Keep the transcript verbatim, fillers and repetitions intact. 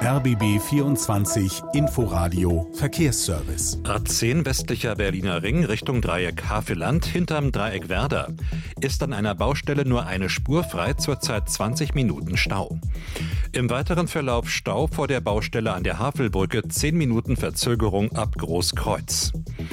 R B B vierundzwanzig Inforadio Verkehrsservice. A zehn westlicher Berliner Ring Richtung Dreieck Havelland hinterm Dreieck Werder. Ist an einer Baustelle nur eine Spur frei, zurzeit zwanzig Minuten Stau. Im weiteren Verlauf Stau vor der Baustelle an der Havelbrücke, zehn Minuten Verzögerung ab Großkreuz.